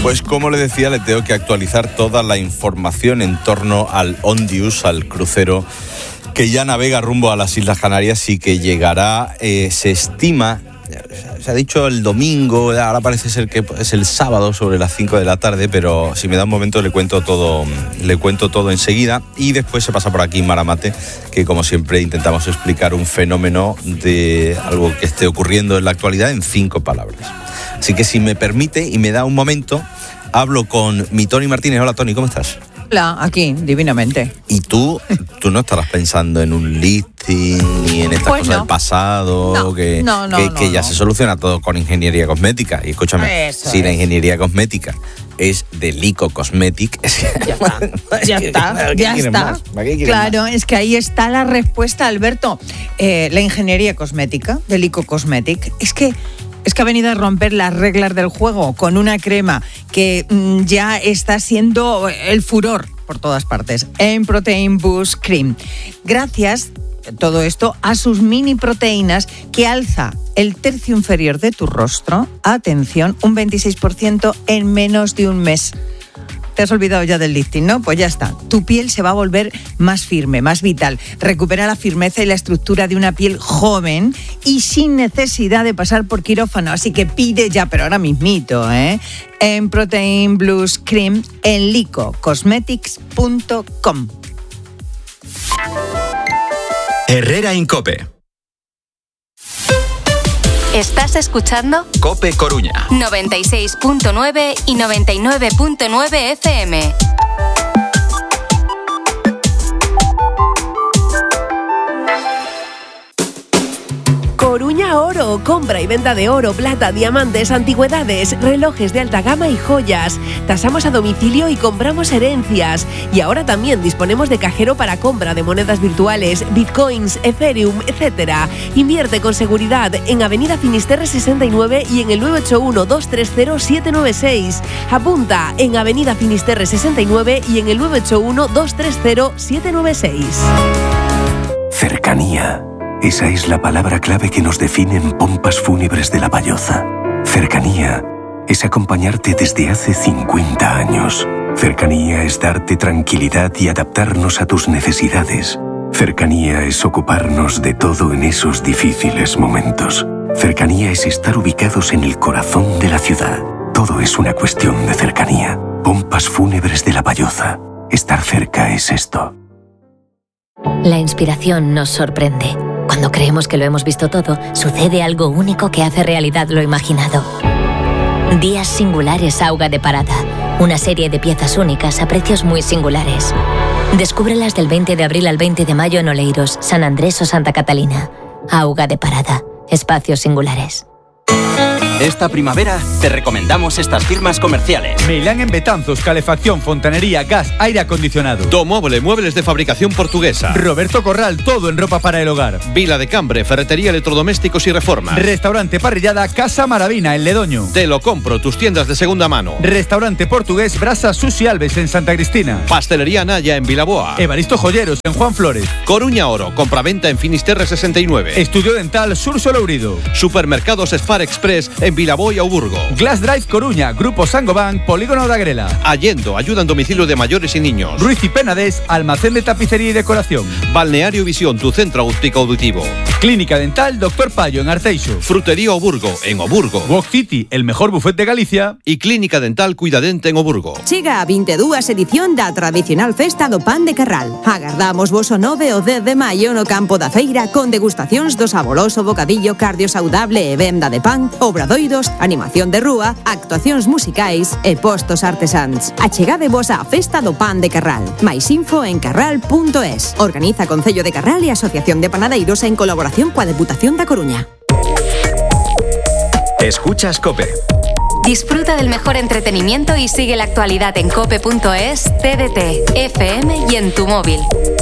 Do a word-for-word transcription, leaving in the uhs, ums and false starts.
Pues como le decía, le tengo que actualizar toda la información en torno al Ondius, al crucero que ya navega rumbo a las Islas Canarias y que llegará, eh, se estima, se ha dicho el domingo, ahora parece ser que es el sábado sobre las cinco de la tarde, pero si me da un momento le cuento todo, le cuento todo enseguida. Y después se pasa por aquí Maramate, que como siempre intentamos explicar un fenómeno de algo que esté ocurriendo en la actualidad en cinco palabras. Así que si me permite y me da un momento, hablo con mi Tony Martínez. Hola Tony, ¿cómo estás? Hola, aquí, divinamente. ¿Y tú, tú no estarás pensando en un listing ni en estas Pues cosas no. del pasado? No, que no, no, que, no, que ya no. se soluciona todo con ingeniería cosmética. Y escúchame, Eso si la es. ingeniería cosmética es de Lico Cosmetic, Ya está, ya está, ¿para qué ya quieren está. más? ¿Para qué quieren Claro, más? es que ahí está la respuesta, Alberto. Eh, la ingeniería cosmética de Lico Cosmetic es que es que ha venido a romper las reglas del juego con una crema que mm, ya está siendo el furor por todas partes. M-Protein Boost Cream. Gracias, todo esto, a sus mini proteínas que alza el tercio inferior de tu rostro, atención, un veintiséis por ciento en menos de un mes. Te has olvidado ya del lifting, ¿no? Pues ya está. Tu piel se va a volver más firme, más vital. Recupera la firmeza y la estructura de una piel joven y sin necesidad de pasar por quirófano. Así que pide ya, pero ahora mismito, ¿eh? En Protein Blues Cream en lico cosmetics punto com. Herrera Incope. ¿Estás escuchando? Cope Coruña. noventa y seis punto nueve y noventa y nueve punto nueve F M. Coruña Oro, compra y venta de oro, plata, diamantes, antigüedades, relojes de alta gama y joyas. Tasamos a domicilio y compramos herencias. Y ahora también disponemos de cajero para compra de monedas virtuales, bitcoins, Ethereum, etcétera. Invierte con seguridad en Avenida Finisterre sesenta y nueve y en el nueve ocho uno, dos tres cero, siete nueve seis. Apunta en Avenida Finisterre sesenta y nueve y en el nueve ocho uno, dos tres cero, siete nueve seis. Cercanía. Esa es la palabra clave que nos define en Pompas Fúnebres de La Valloza. Cercanía es acompañarte desde hace cincuenta años. Cercanía es darte tranquilidad y adaptarnos a tus necesidades. Cercanía es ocuparnos de todo en esos difíciles momentos. Cercanía es estar ubicados en el corazón de la ciudad. Todo es una cuestión de cercanía. Pompas Fúnebres de La Valloza. Estar cerca es esto. La inspiración nos sorprende. Cuando creemos que lo hemos visto todo, sucede algo único que hace realidad lo imaginado. Días Singulares Auga de Parada. Una serie de piezas únicas a precios muy singulares. Descúbrelas del veinte de abril al veinte de mayo en Oleiros, San Andrés o Santa Catalina. Auga de Parada. Espacios singulares. Esta primavera te recomendamos estas firmas comerciales. Meilán en Betanzos, calefacción, fontanería, gas, aire acondicionado. Domoble, muebles de fabricación portuguesa. Roberto Corral, todo en ropa para el hogar. Vila de Cambre, ferretería, electrodomésticos y reformas. Restaurante Parrillada Casa Maravina en Ledoño. Te lo compro, tus tiendas de segunda mano. Restaurante Portugués Brasa Susi Alves en Santa Cristina. Pastelería Naya en Vilaboa. Evaristo Joyeros en Juan Flores. Coruña Oro, compraventa en Finisterre sesenta y nueve. Estudio Dental Sur Solourido. Supermercados Spar Express en Vilaboa y Auburgo. Glass Drive Coruña, Grupo Sangoban, Polígono de Agrela. Allendo, ayuda en domicilio de mayores y niños. Ruiz y Penades, almacén de tapicería y decoración. Balneario Visión, tu centro óptico auditivo. Clínica Dental Doctor Payo en Arteixo. Frutería Oburgo, en Oburgo. Walk City, el mejor buffet de Galicia. Y Clínica Dental Cuidadente en Oburgo. Chega a veintidúas edición da tradicional festa do pan de Carral. Agardamos vos o nove o dez de maio no campo da feira con degustacións do saboroso bocadillo cardio saudable e venda de pan, obradoiros, animación de rúa, actuacións musicais e postos artesáns. Achegade vos á festa do pan de Carral. Mais info en carral punto es. Organiza Concello de Carral e Asociación de Panadeiros en colaboración coa Deputación da Coruña. Escuchas Cope. Disfruta del mejor entretenimiento y sigue la actualidad en cope punto es, T D T, F M y en tu móvil.